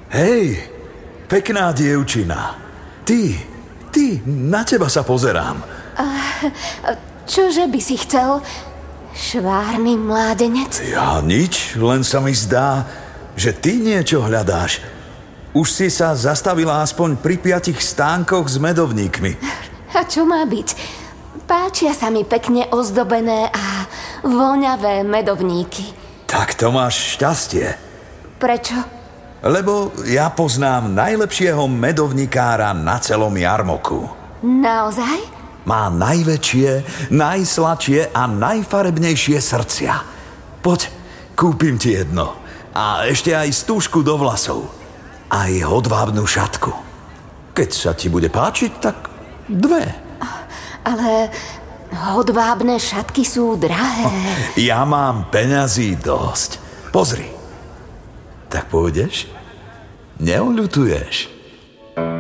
Hej, pekná dievčina. Ty, na teba sa pozerám. Čože by si chcel, švárny mládenec? Ja nič, len sa mi zdá, že ty niečo hľadáš. Už si sa zastavila aspoň pri 5 stánkoch s medovníkmi. A čo má byť? Páčia sa mi pekne ozdobené a voňavé medovníky. Tak to máš šťastie. Prečo? Lebo ja poznám najlepšieho medovnikára na celom jarmoku. Naozaj? Má najväčšie, najsladšie a najfarebnejšie srdcia. Poď, kúpim ti jedno. A ešte aj stúžku do vlasov. Aj hodvábnu šatku. Keď sa ti bude páčiť, tak 2. Ale hodvábne šatky sú drahé. Ja mám peňazí dosť. Pozri. Tak pôjdeš? Neoľutuješ.